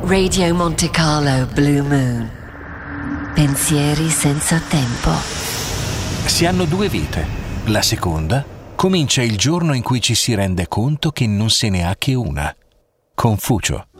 Radio Monte Carlo Blue Moon. Pensieri senza tempo. Si hanno due vite. La seconda comincia il giorno in cui ci si rende conto che non se ne ha che una. Confucio.